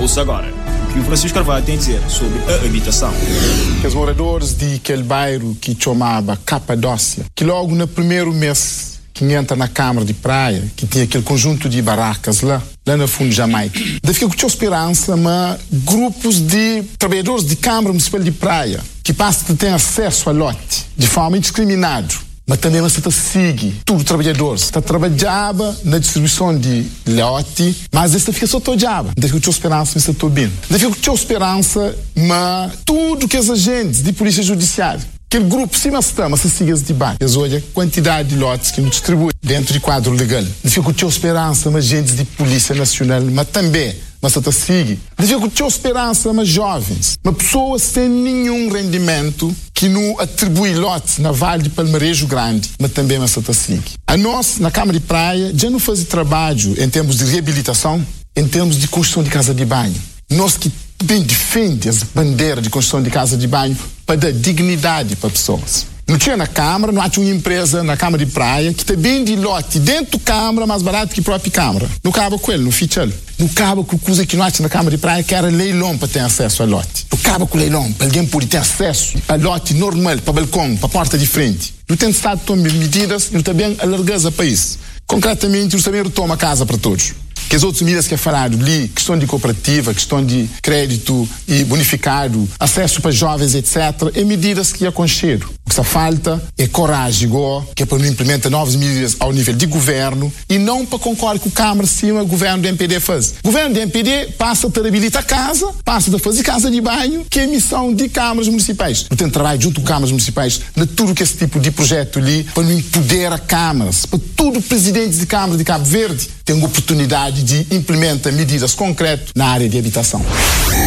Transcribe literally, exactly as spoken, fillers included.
Ouça agora o que o Francisco Carvalho tem a dizer sobre a habitação. Os moradores de aquele bairro que chamava Capadócia, que logo no primeiro mês que entra na Câmara de Praia, que tinha aquele conjunto de barracas lá, lá no fundo de Jamaica, daí fica com a esperança, mas grupos de trabalhadores de Câmara Municipal de Praia, que passam a ter acesso a lote de forma indiscriminada, mas também você está seguindo tudo trabalhadores. Está trabalhava na distribuição de lote, mas esta fica só todava. Daí fica com a esperança, mas está bem. Daí fica com a esperança, mas tudo que os agentes de polícia judiciária, aquele grupo cima está, mas se siga de baixo. Eles olham a quantidade de lotes que nos distribui dentro de quadro legal. Daí fica com a esperança, mas agentes de polícia nacional, mas também mas está sigue. Devia ter esperança, mas jovens, mas pessoas sem nenhum rendimento que não atribui lotes na Vale de Palmarejo Grande, mas também mas está sigue. A nós, na Câmara de Praia, já não faz trabalho em termos de reabilitação, em termos de construção de casa de banho. Nós que bem defende as bandeiras de construção de casa de banho para dar dignidade para pessoas. Não tinha na Câmara, não há uma empresa na Câmara de Praia que tem bem de lote dentro da Câmara, mais barato que a própria Câmara. Não acaba com ele, não ficha ele. Não acaba com coisa que não há na Câmara de Praia, que era leilão para ter acesso a lote. Não acaba com leilão, para alguém poder ter acesso a lote normal, para balcão, para a porta de frente. Não tem Estado de tomar medidas, não também alargar o país. Concretamente, não também retoma a casa para todos. Que as outras medidas que é falado ali, questão de cooperativa, questão de crédito e bonificado, acesso para jovens, etcétera, é medidas que aconchegam. O que só falta é coragem, igual, que é para não implementar novas medidas ao nível de governo e não para concordar com o Câmara, sim, o governo do M P D faz. O governo do M P D passa a ter habilitar a casa, passa a fazer casa de banho, que é missão de câmaras municipais. Portanto, trabalho junto com câmaras municipais na tudo que esse tipo de projeto ali, para não empoderar câmaras, para todo presidente de Câmara de Cabo Verde tem a oportunidade de implementar medidas concretas na área de habitação.